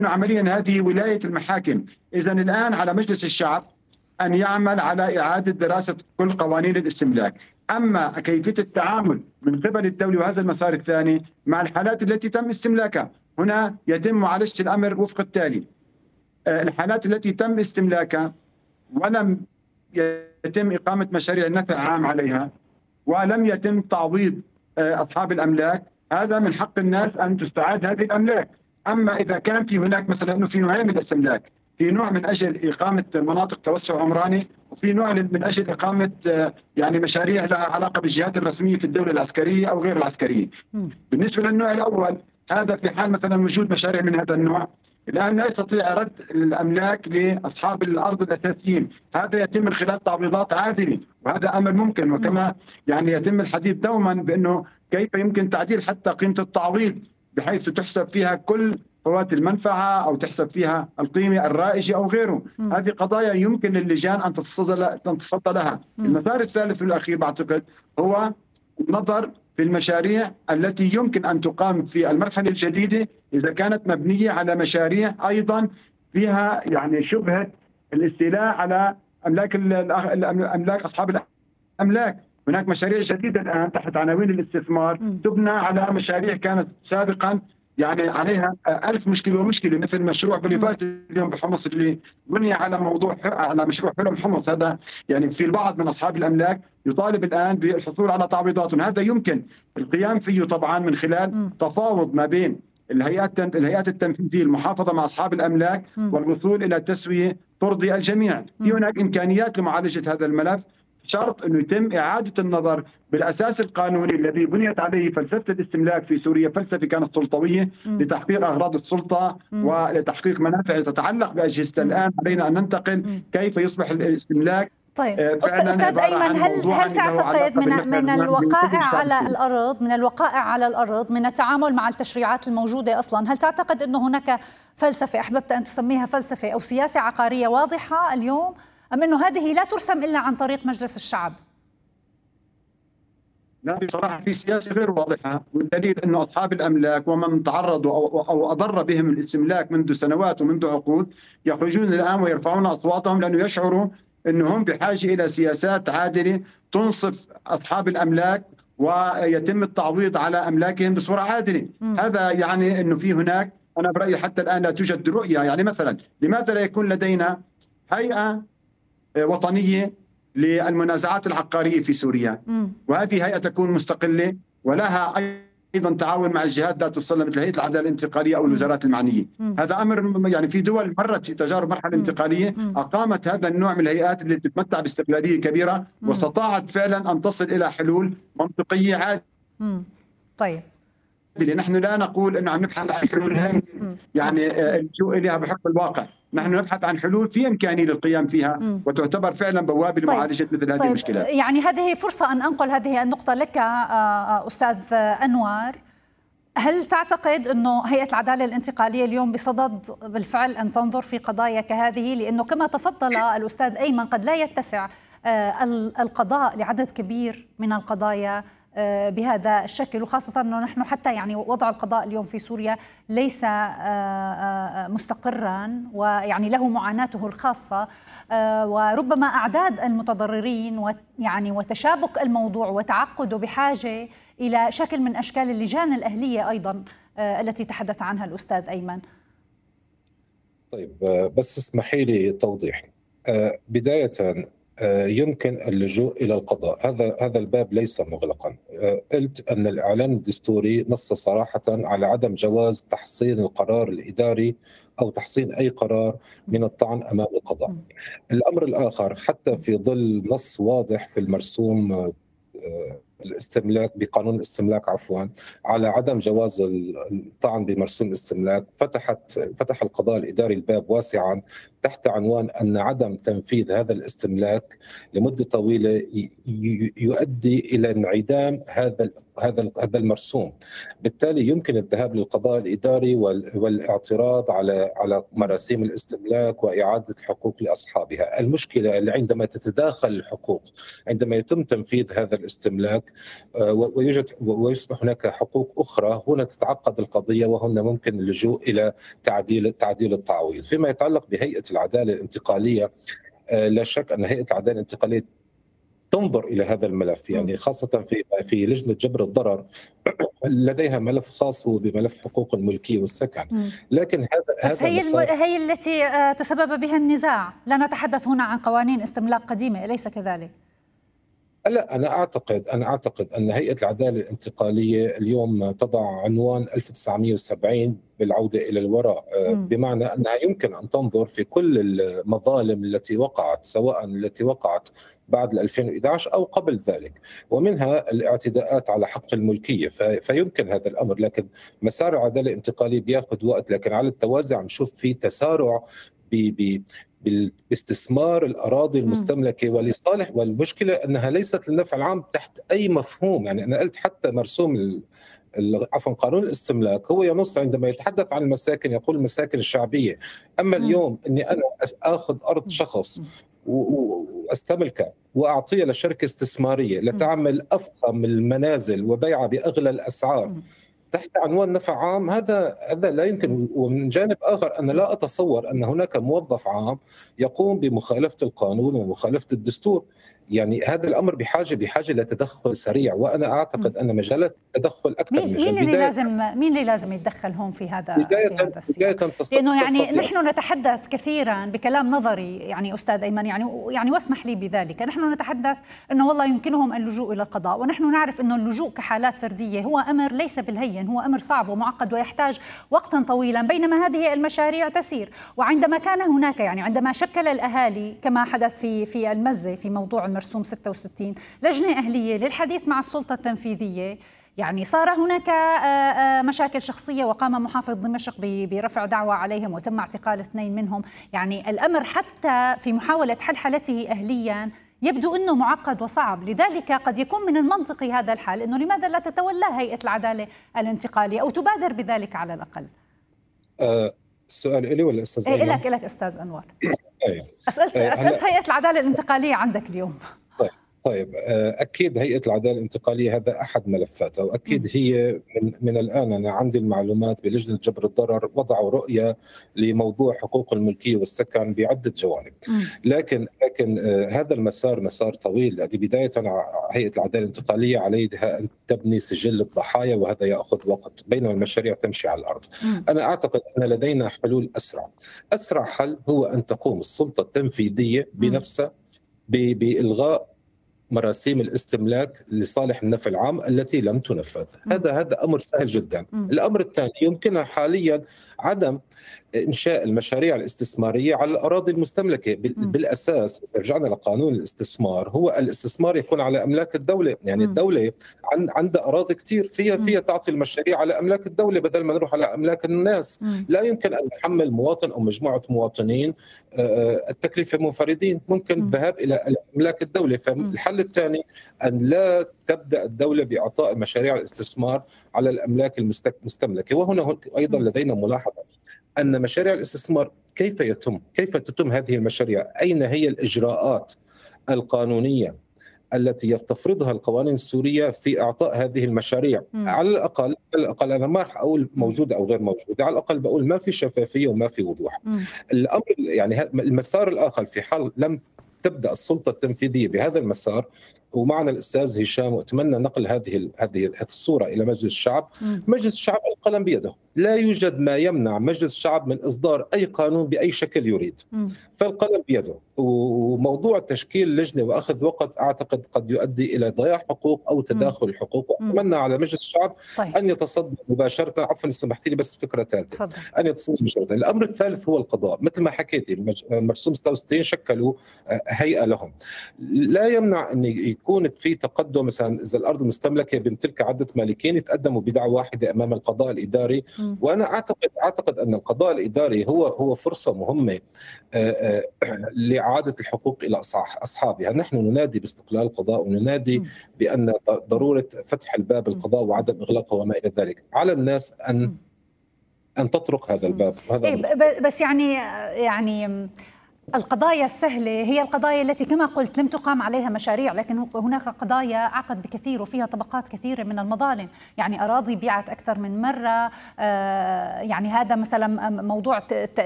عمليا هذه ولاية المحاكم. إذا الآن على مجلس الشعب أن يعمل على إعادة دراسة كل قوانين الاستملاك. أما كيفية التعامل من قبل الدولة، وهذا المسار الثاني، مع الحالات التي تم استملاكها، هنا يتم معالجة الأمر وفق التالي: الحالات التي تم استملاكها ولم يتم إقامة مشاريع نفع عام عليها ولم يتم تعويض أصحاب الأملاك، هذا من حق الناس أن تستعاد هذه الأملاك. أما إذا كان في هناك مثلا أنه في نوعين من الاستملاك، في نوع من أجل إقامة مناطق توسع عمراني، وفي نوع من أجل إقامة يعني مشاريع لها علاقة بالجهات الرسمية في الدولة العسكرية أو غير العسكرية. بالنسبة للنوع الأول، هذا في حال مثلا وجود مشاريع من هذا النوع، الآن لا يستطيع رد الأملاك لأصحاب الأرض الأساسيين، هذا يتم من خلال تعويضات عادلة، وهذا أمر ممكن. وكما يعني يتم الحديث دوما بأنه كيف يمكن تعديل حتى قيمة التعويض بحيث تحسب فيها كل فوات المنفعة أو تحسب فيها القيمة الرائجة أو غيره. هذه قضايا يمكن للجان أن تتصدى لها. المسار الثالث والأخير بعتقد هو النظر في المشاريع التي يمكن أن تقام في المرحلة الجديدة إذا كانت مبنية على مشاريع أيضا فيها يعني شبهة الاستيلاء على أملاك أصحاب الأملاك. هناك مشاريع جديدة الآن تحت عناوين الاستثمار تبنى على مشاريع كانت سابقا يعني عليها ألف مشكلة ومشكلة، مثل مشروع بوليفات اليوم بحمص اللي بني على مشروع حلم حمص. هذا يعني في البعض من أصحاب الأملاك يطالب الآن بالحصول على تعويضات، هذا يمكن القيام فيه طبعا من خلال تفاوض ما بين الهيئات التنفيذية المحافظة مع أصحاب الأملاك والوصول إلى تسوية ترضي الجميع. في هناك إمكانيات لمعالجة هذا الملف، شرط أنه يتم إعادة النظر بالأساس القانوني الذي بنيت عليه فلسفة الاستملاك في سوريا، فلسفة كانت سلطوية لتحقيق أغراض السلطة ولتحقيق منافع تتعلق بأجهزة. الآن علينا أن ننتقل كيف يصبح الاستملاك. طيب أستاذ أيمن، هل تعتقد من الوقائع على الأرض من التعامل مع التشريعات الموجودة أصلا، هل تعتقد أنه هناك فلسفة أحببت أن تسميها فلسفة أو سياسة عقارية واضحة اليوم، أم أنه هذه لا ترسم إلا عن طريق مجلس الشعب؟ لا بصراحة في سياسة غير واضحة، والدليل أنه أصحاب الأملاك ومن تعرضوا أو أضر بهم الاستملاك منذ سنوات ومنذ عقود يخرجون الآن ويرفعون أصواتهم لأنه يشعروا أنهم بحاجة إلى سياسات عادلة تنصف أصحاب الأملاك ويتم التعويض على أملاكهم بصورة عادلة. هذا يعني أنه في هناك، أنا برأيي حتى الآن لا توجد رؤية. يعني مثلا لماذا لا يكون لدينا هيئة وطنية للمنازعات العقارية في سوريا، وهذه هيئة تكون مستقلة ولها أيضا تعاون مع الجهات ذات الصلة مثل هيئة العدالة الانتقالية أو الوزارات المعنية. هذا أمر يعني في دول مرت في تجارب مرحلة انتقالية أقامت هذا النوع من الهيئات التي تتمتع باستقلالية كبيرة واستطاعت فعلا أن تصل إلى حلول منطقية عادلة. طيب نحن لا نقول أنه عم نبحث عن حلول يعني اللجوء إليها بحكم الواقع، نحن نبحث عن حلول في إمكانية للقيام فيها وتعتبر فعلا بوابة لمعالجة مثل هذه المشكلات. يعني هذه فرصة أن أنقل هذه النقطة لك أستاذ أنور. هل تعتقد أنه هيئة العدالة الانتقالية اليوم بصدد بالفعل أن تنظر في قضايا كهذه؟ لأنه كما تفضل الأستاذ أيمن قد لا يتسع القضاء لعدد كبير من القضايا بهذا الشكل، وخاصة أنه نحن حتى يعني وضع القضاء اليوم في سوريا ليس مستقرا ويعني له معاناته الخاصة، وربما أعداد المتضررين ويعني وتشابك الموضوع وتعقده بحاجة إلى شكل من أشكال اللجان الأهلية أيضا التي تحدث عنها الأستاذ أيمن. طيب بس اسمحي لي توضيح. بداية يمكن اللجوء إلى القضاء، هذا الباب ليس مغلقا. قلت أن الإعلان الدستوري نص صراحة على عدم جواز تحصين القرار الإداري أو تحصين أي قرار من الطعن أمام القضاء. الأمر الآخر، حتى في ظل نص واضح في المرسوم الاستملاك بقانون الاستملاك على عدم جواز الطعن بمرسوم الاستملاك، فتح القضاء الإداري الباب واسعا تحت عنوان أن عدم تنفيذ هذا الاستملاك لمدة طويلة يؤدي إلى انعدام هذا المرسوم. بالتالي يمكن الذهاب للقضاء الإداري والاعتراض على مراسيم الاستملاك وإعادة الحقوق لأصحابها. المشكلة اللي عندما تتداخل الحقوق، عندما يتم تنفيذ هذا الاستملاك ويصبح هناك حقوق أخرى، هنا تتعقد القضية وهنا ممكن اللجوء إلى تعديل التعويض. فيما يتعلق بهيئة العدالة الانتقالية، لا شك أن هيئة العدالة الانتقالية تنظر إلى هذا الملف، يعني خاصة في لجنة جبر الضرر لديها ملف خاص بملف حقوق الملكية والسكن. لكن بس هي التي تسبب بها النزاع. لا نتحدث هنا عن قوانين استملاك قديمة، أليس كذلك؟ لا، أنا أعتقد أن هيئة العدالة الانتقالية اليوم تضع عنوان 1970 بالعودة إلى الوراء، بمعنى أنها يمكن أن تنظر في كل المظالم التي وقعت، سواء التي وقعت بعد 2011 أو قبل ذلك، ومنها الاعتداءات على حق الملكية. فيمكن هذا الأمر، لكن مسار العدالة الانتقالية بياخذ وقت. لكن على التوازي عم نشوف في تسارع باستثمار الأراضي المستملكة ولصالح، والمشكلة أنها ليست للنفع العام تحت أي مفهوم. يعني أنا قلت حتى مرسوم قانون الاستملاك هو ينص عندما يتحدث عن المساكن يقول المساكن الشعبية. أما اليوم أني أنا أخذ أرض شخص واستملكها وأعطيها لشركة استثمارية لتعمل أفخم المنازل وبيعها بأغلى الأسعار تحت عنوان نفع عام، هذا لا يمكن. ومن جانب آخر أنا لا أتصور أن هناك موظف عام يقوم بمخالفة القانون ومخالفة الدستور. يعني هذا الأمر بحاجة لتدخل سريع، وأنا أعتقد أن مجالات التدخل أكثر من مين اللي لازم يتدخل هون في هذا السياق؟ لأنه يعني نحن نتحدث كثيرا بكلام نظري، يعني أستاذ أيمن، يعني واسمح لي بذلك، نحن نتحدث أنه والله يمكنهم اللجوء إلى القضاء، ونحن نعرف أنه اللجوء كحالات فردية هو أمر ليس بالهين، هو أمر صعب ومعقد ويحتاج وقتا طويلا، بينما هذه المشاريع تسير. وعندما كان هناك، يعني عندما شكل الأهالي كما حدث في المزة في موضوع المرسوم 66 لجنة أهلية للحديث مع السلطة التنفيذية، يعني صار هناك مشاكل شخصية، وقام محافظ دمشق برفع دعوى عليهم وتم اعتقال 2 منهم. يعني الأمر حتى في محاولة حل حالته أهليا يبدو أنه معقد وصعب. لذلك قد يكون من المنطقي هذا الحال أنه لماذا لا تتولى هيئة العدالة الانتقالية أو تبادر بذلك على الأقل؟ السؤال إلي ولا أستاذ أيمن؟ إلك أستاذ أنور. أسألت هيئة العدالة الانتقالية عندك اليوم. طيب أكيد هيئة العدالة الانتقالية هذا أحد ملفاتها، وأكيد هي من الآن أنا عندي المعلومات بلجنة جبر الضرر وضعوا رؤية لموضوع حقوق الملكية والسكن بعدة جوانب. لكن هذا المسار مسار طويل. يعني بداية هيئة العدالة الانتقالية عليها أن تبني سجل الضحايا، وهذا يأخذ وقت، بينما المشاريع تمشي على الأرض. أنا أعتقد أن لدينا حلول أسرع حل هو أن تقوم السلطة التنفيذية بنفسها بإلغاء مراسيم الاستملاك لصالح النفع العام التي لم تنفذ. هذا أمر سهل جدا. الأمر الثاني يمكنها حاليا عدم إنشاء المشاريع الاستثمارية على الأراضي المستملكة. بالأساس رجعنا لقانون الاستثمار، هو الاستثمار يكون على أملاك الدولة. يعني الدولة عندها أراضي كثير فيها تعطي المشاريع على أملاك الدولة بدل ما نروح على أملاك الناس. لا يمكن أن نحمل مواطن أو مجموعة مواطنين التكلفة منفردين، ممكن الذهاب إلى أملاك الدولة. فالحل الثاني أن لا تبدأ الدولة بإعطاء مشاريع الاستثمار على الأملاك المستملكة. وهنا أيضا لدينا ملاحظة أن مشاريع الاستثمار كيف تتم هذه المشاريع؟ أين هي الإجراءات القانونية التي تفرضها القوانين السورية في إعطاء هذه المشاريع؟ على الأقل أنا ما راح أقول موجودة أو غير موجودة، على الأقل بقول ما في شفافية وما في وضوح. الأمر يعني المسار الآخر في حال لم تبدأ السلطة التنفيذية بهذا المسار، ومعنا الأستاذ هشام، وأتمنى نقل هذه الصورة إلى مجلس الشعب. مجلس الشعب القلم بيده، لا يوجد ما يمنع مجلس الشعب من إصدار أي قانون بأي شكل يريد، فالقلم بيده. وموضوع تشكيل لجنة وأخذ وقت أعتقد قد يؤدي إلى ضياع حقوق أو تداخل الحقوق. وأتمنى على مجلس الشعب أن يتصدى مباشرة. عفوا سمحتي لي بس فكرة ثالثة، أن يتصدى مباشرة. الأمر الثالث هو القضاء. مثل ما حكيتي مرسوم 66 شكلوا هيئة لهم، لا يمنع أن يكون في تقدم، مثلا اذا الارض مستملكه بيمتلكها عده مالكين يتقدموا بدعوى واحده امام القضاء الاداري. وانا اعتقد ان القضاء الاداري هو فرصه مهمه لاعاده الحقوق الى اصحابها. نحن ننادي باستقلال القضاء وننادي بان ضروره فتح الباب القضاء وعدم اغلاقه وما الى ذلك. على الناس ان تطرق هذا الباب. بس يعني القضايا السهلة هي القضايا التي كما قلت لم تقام عليها مشاريع، لكن هناك قضايا عقد بكثير وفيها طبقات كثيرة من المظالم، يعني أراضي بيعت أكثر من مرة، يعني هذا مثلا موضوع